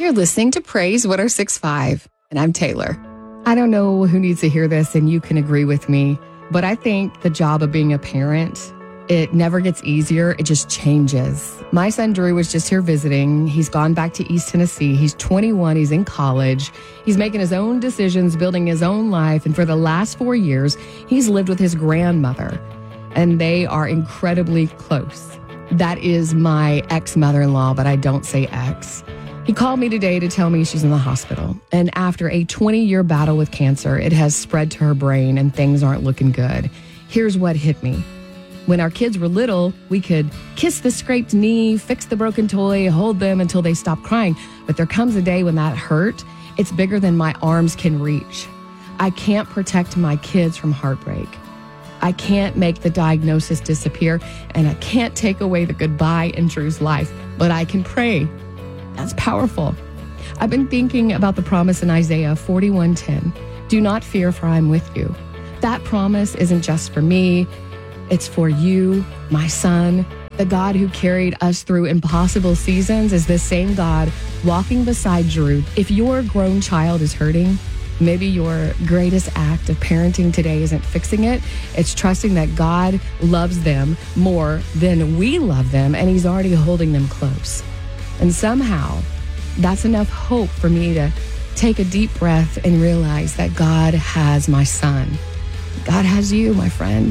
You're listening to Praise 106.5, and I'm Taylor. I don't know who needs to hear this, and you can agree with me, but I think the job of being a parent, it never gets easier. It just changes. My son Drew was just here visiting. He's gone back to East Tennessee. He's 21. He's in college. He's making his own decisions, building his own life. And for the last 4 years, he's lived with his grandmother, and they are incredibly close. That is my ex-mother-in-law, but I don't say ex. He called me today to tell me she's in the hospital. And after a 20-year battle with cancer, it has spread to her brain and things aren't looking good. Here's what hit me. When our kids were little, we could kiss the scraped knee, fix the broken toy, hold them until they stop crying. But there comes a day when that hurt, it's bigger than my arms can reach. I can't protect my kids from heartbreak. I can't make the diagnosis disappear, and I can't take away the goodbye in Drew's life, but I can pray. That's powerful. I've been thinking about the promise in Isaiah 41:10. Do not fear, for I'm with you. That promise isn't just for me. It's for you, my son. The God who carried us through impossible seasons is the same God walking beside Drew. If your grown child is hurting, maybe your greatest act of parenting today isn't fixing it. It's trusting that God loves them more than we love them, and he's already holding them close. And somehow, that's enough hope for me to take a deep breath and realize that God has my son. God has you, my friend.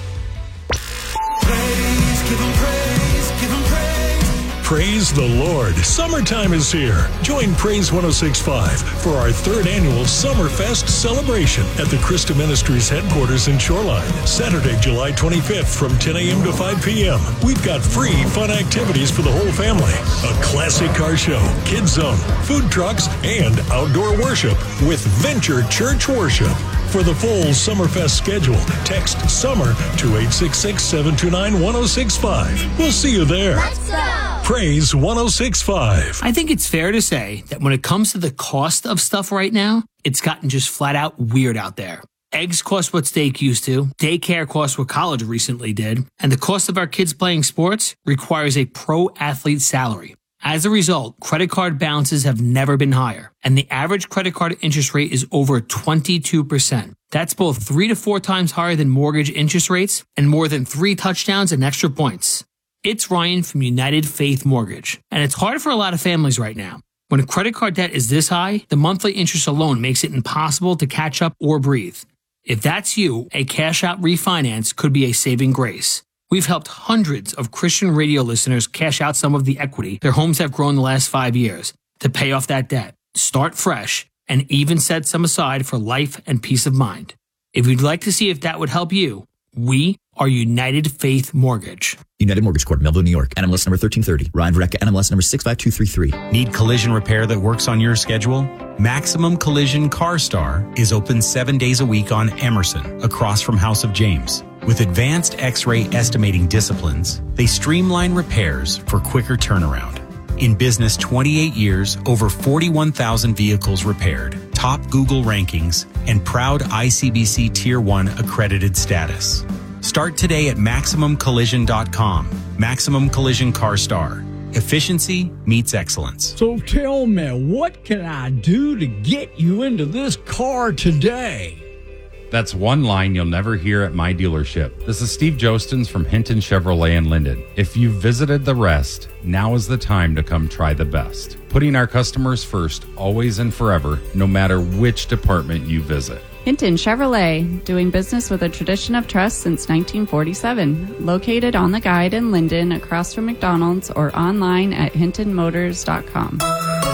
Praise, give him praise, give him praise. Praise the Lord. Summertime is here. Join Praise 106.5 for our third annual Summerfest celebration at the Christa Ministries headquarters in Shoreline. Saturday, July 25th from 10 a.m. to 5 p.m. We've got free fun activities for the whole family. A classic car show, kids zone, food trucks, and outdoor worship with Venture Church Worship. For the full Summerfest schedule, text SUMMER to 866-729-1065. We'll see you there. Let's go! Praise 106.5. I think it's fair to say that when it comes to the cost of stuff right now, it's gotten just flat out weird out there. Eggs cost what steak used to, daycare costs what college recently did, and the cost of our kids playing sports requires a pro athlete salary. As a result, credit card balances have never been higher, and the average credit card interest rate is over 22%. That's both 3 to 4 times higher than mortgage interest rates and more than 3 touchdowns and extra points. It's Ryan from United Faith Mortgage, and it's hard for a lot of families right now. When a credit card debt is this high, the monthly interest alone makes it impossible to catch up or breathe. If that's you, a cash-out refinance could be a saving grace. We've helped hundreds of Christian radio listeners cash out some of the equity their homes have grown the last 5 years to pay off that debt, start fresh, and even set some aside for life and peace of mind. If you'd like to see if that would help you, we are United Faith Mortgage. United Mortgage Corp, Melville, New York. NMLS number 1330. Ryan Verrecka, NMLS number 65233. Need collision repair that works on your schedule? Maximum Collision Car Star is open 7 days a week on Emerson, across from House of James. With advanced X-ray estimating disciplines, they streamline repairs for quicker turnaround. In business 28 years, over 41,000 vehicles repaired, top Google rankings, and proud ICBC Tier 1 accredited status. Start today at MaximumCollision.com. Maximum Collision Car Star. Efficiency meets excellence. So tell me, what can I do to get you into this car today? That's one line you'll never hear at my dealership. This is Steve Jostens from Hinton Chevrolet in Linden. If you've visited the rest, now is the time to come try the best. Putting our customers first, always and forever, no matter which department you visit. Hinton Chevrolet, doing business with a tradition of trust since 1947. Located on the Guide in Linden, across from McDonald's, or online at hintonmotors.com.